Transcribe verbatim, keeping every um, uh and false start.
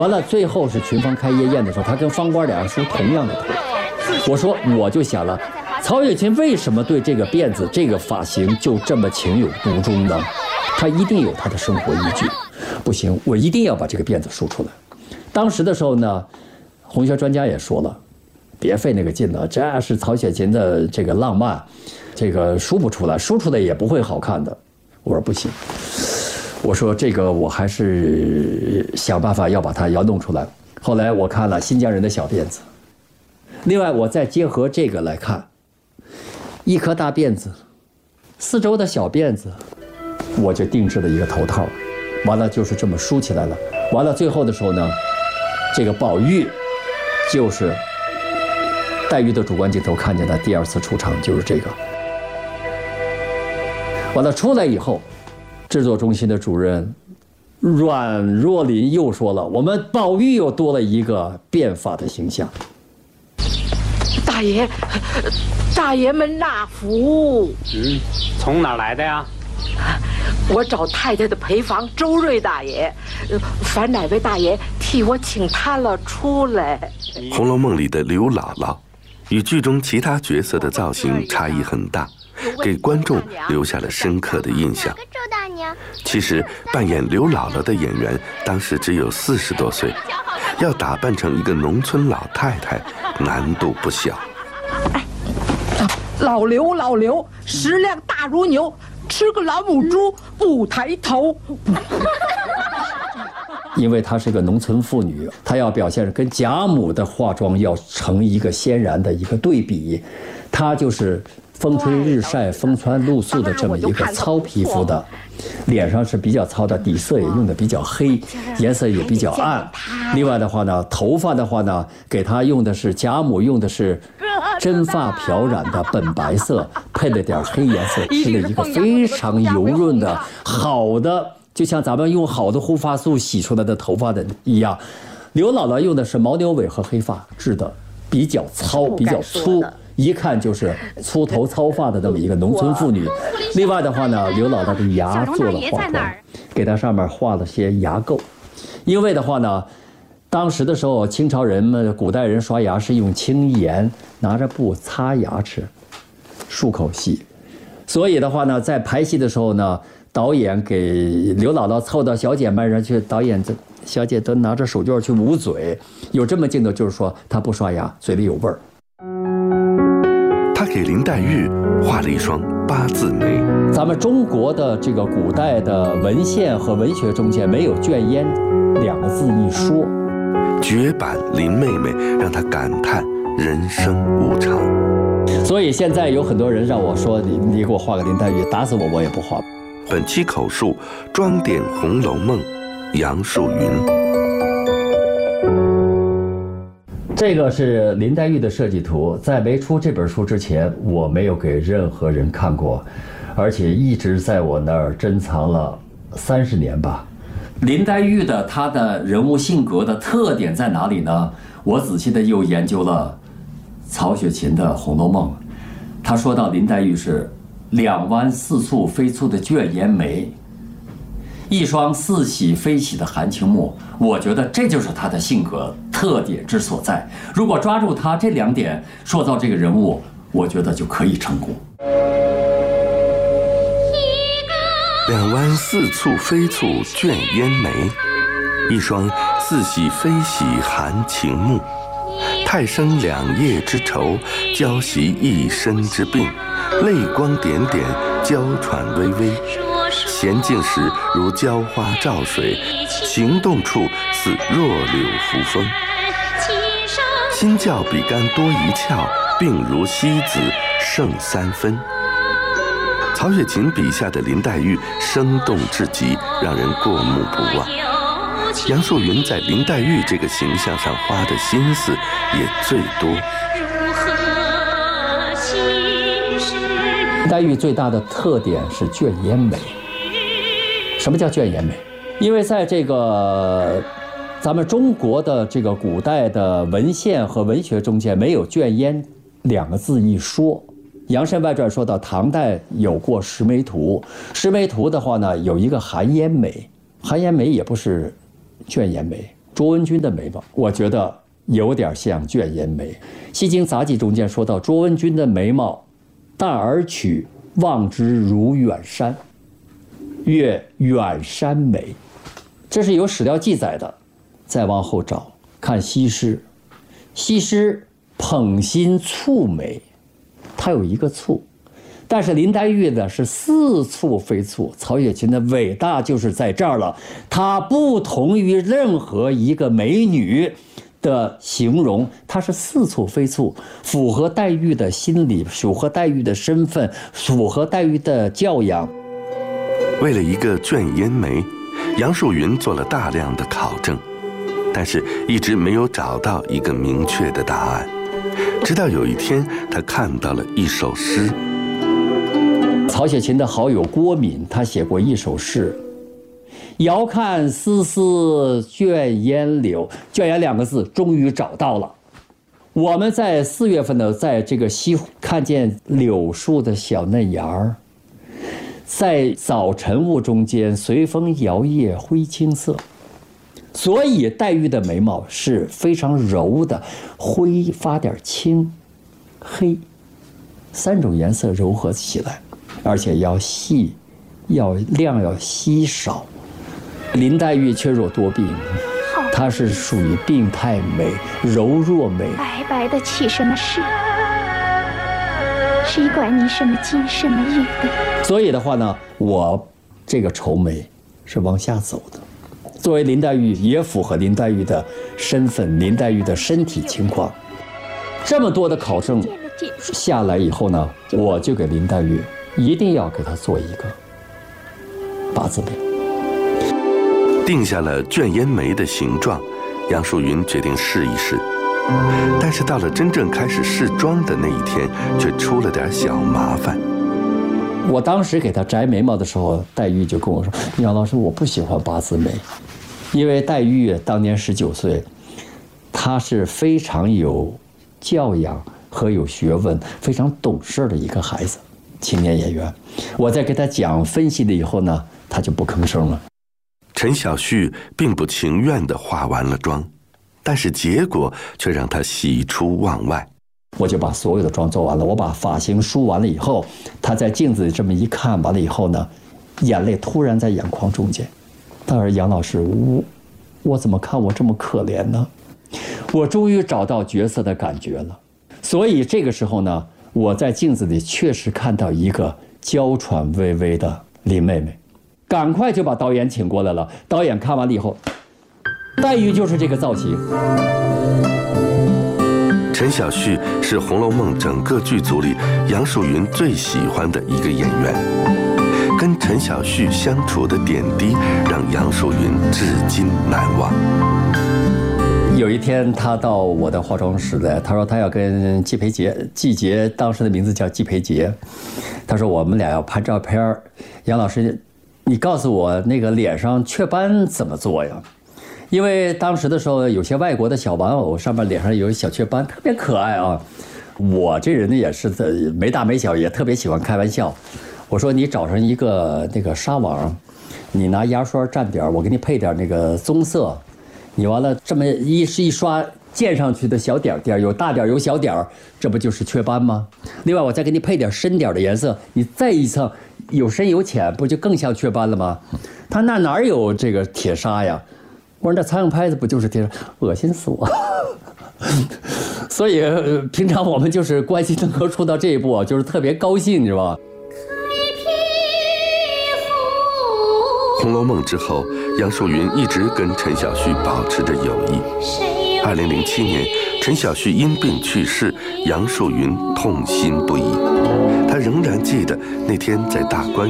完了，最后是群芳开夜宴的时候，他跟方官两人梳同样的头。我说，我就想了，曹雪芹为什么对这个辫子、这个发型就这么情有独钟呢？他一定有他的生活依据。不行，我一定要把这个辫子梳出来。当时的时候呢，红学专家也说了，别费那个劲了，这是曹雪芹的这个浪漫，这个梳不出来，梳出来也不会好看的。我说不行。我说这个我还是想办法要把它要弄出来。后来我看了新疆人的小辫子，另外我再结合这个来看，一颗大辫子，四周的小辫子，我就定制了一个头套，完了就是这么梳起来了。完了最后的时候呢，这个宝玉就是黛玉的主观镜头看见的第二次出场就是这个。完了出来以后，制作中心的主任阮若琳又说了，我们宝玉又多了一个变法的形象。 大爷，大爷们纳福。 嗯，从哪儿来的呀？ 我找太太的陪房周瑞大爷，烦哪位大爷替我请他了出来。 《红楼梦》里的刘姥姥与剧中其他角色的造型差异很大，给观众留下了深刻的印象。其实扮演刘姥姥的演员当时只有四十多岁，要打扮成一个农村老太太，难度不小。 哎，老刘，老刘，食量大如牛，吃个老母猪不抬头。 因为她是个农村妇女，她要表现跟贾母的化妆要成一个鲜然的一个对比，她就是风吹日晒、风穿露宿的这么一个糙皮肤的，脸上是比较糙的，底色也用的比较黑，颜色也比较暗。另外的话呢，头发的话呢，给她用的是贾母用的是真发漂染的本白色，配了点黑颜色，是了一个非常油润的好的，就像咱们用好的护发素洗出来的头发的一样。刘姥姥用的是牦牛尾和黑发制的，比较糙，比较粗，一看就是粗头糙发的这么一个农村妇女。另外的话呢，刘姥姥的牙做了化妆，给她上面画了些牙垢。因为的话呢，当时的时候，清朝人们、古代人刷牙是用青盐，拿着布擦牙齿，漱口戏。所以的话呢，在排戏的时候呢，导演给刘姥姥凑到小姐妹上去，导演这小姐都拿着手绢去捂嘴，有这么镜头，就是说她不刷牙，嘴里有味儿。 他给林黛玉画了一双八字眉。 咱们中国的这个古代的文献和文学中间没有卷烟两个字一说， 绝版林妹妹让她感叹人生无常。 所以现在有很多人让我说你你给我画个林黛玉，打死我我也不画。 本期口述装点《红楼梦》，杨树云。 这个是林黛玉的设计图，在没出这本书之前，我没有给任何人看过，而且一直在我那儿珍藏了三十年吧。林黛玉的她的人物性格的特点在哪里呢？我仔细的又研究了曹雪芹的《红楼梦》，他说到林黛玉是两弯似蹙非蹙的卷檐眉，一双似喜非喜的含情目，我觉得这就是她的性格特点之所在。如果抓住她这两点塑造这个人物，我觉得就可以成功。 两弯似蹙非蹙卷烟眉，一双似喜非喜含情目。太生两夜之愁，娇袭一身之病。泪光点点，娇喘微微。娴静时如娇花照水，情动处似弱柳扶风。心较比干多一窍，病如西子胜三分。曹雪芹笔下的林黛玉生动至极，让人过目不忘。杨树云在林黛玉这个形象上花的心思也最多。 林黛玉最大的特点是卷烟眉。什么叫卷烟眉？因为在这个咱们中国的这个古代的文献和文学中间没有卷烟两个字一说。杨慎外传说到唐代有过石梅图，石梅图的话呢有一个含烟眉，含烟眉也不是卷烟眉， 卓文君的眉毛，我觉得有点像卷烟眉。《西京杂记》中间说到卓文君的眉毛，淡而曲，望之如远山，曰远山眉，这是有史料记载的。再往后找看西施，西施捧心蹙眉，她有一个蹙。但是林黛玉呢是似蹙非蹙，曹雪芹的伟大就是在这儿了，她不同于任何一个美女的形容，她是似蹙非蹙，符合黛玉的心理，符合黛玉的身份，符合黛玉的教养。 为了一个卷烟眉，杨树云做了大量的考证，但是一直没有找到一个明确的答案。直到有一天，他看到了一首诗。 曹雪芹的好友郭敏，他写过一首诗：遥看丝丝卷烟柳。卷烟两个字终于找到了。我们在四月份呢，在这个西湖看见柳树的小嫩芽儿，在早晨雾中间随风摇曳灰青色。所以黛玉的眉毛是非常柔的，灰发点青、黑三种颜色柔合起来，而且要细，要量要稀少。林黛玉却若多病，她是属于病态美、柔弱美。 白白的起什么事？谁管你什么金什么银的？ 所以的话呢，我这个愁眉是往下走的。作为林黛玉，也符合林黛玉的身份、林黛玉的身体情况。这么多的考证下来以后呢，我就给林黛玉一定要给她做一个八字眉。 定下了卷烟眉的形状，杨树云决定试一试。但是到了真正开始试妆的那一天，却出了点小麻烦。 我当时给她摘眉毛的时候，黛玉就跟我说：“杨老师，我不喜欢八字眉。”因为黛玉当年十九岁，她是非常有教养和有学问、非常懂事的一个孩子，青年演员。我在给她讲分析了以后呢，她就不吭声了。 陈小旭并不情愿地化完了妆，但是结果却让他喜出望外。 我就把所有的妆做完了，我把发型梳完了以后，她在镜子里这么一看完了以后呢，眼泪突然在眼眶中间。他说：“杨老师，我我怎么看我这么可怜呢？我终于找到角色的感觉了。”所以这个时候呢，我在镜子里确实看到一个娇喘微微的林妹妹，赶快就把导演请过来了。导演看完了以后，黛玉就是这个造型。 陈小旭是《红楼梦》整个剧组里杨树云最喜欢的一个演员。跟陈小旭相处的点滴，让杨树云至今难忘。 有一天，他到我的化妆室来，他说他要跟季培杰，季杰当时的名字叫季培杰，他说我们俩要拍照片。杨老师，你告诉我那个脸上雀斑怎么做呀？因为当时的时候，有些外国的小玩偶上面脸上有小雀斑，特别可爱啊。我这人呢也是没大没小，也特别喜欢开玩笑。我说你找上一个那个纱网，你拿牙刷蘸点，我给你配点那个棕色，你完了这么一一刷溅上去的小点点，有大点有小点，这不就是雀斑吗？另外我再给你配点深点的颜色，你再一层有深有浅，不就更像雀斑了吗？他那哪有这个铁砂呀？我说那苍蝇拍子不就是铁砂？恶心死我！所以平常我们就是关系能够处到这一步，就是特别高兴，你知道吧？ 《红楼梦》之后，杨树云一直跟陈小旭保持着友谊。二零零七年，陈小旭因病去世，杨树云痛心不已。他仍然记得那天在大观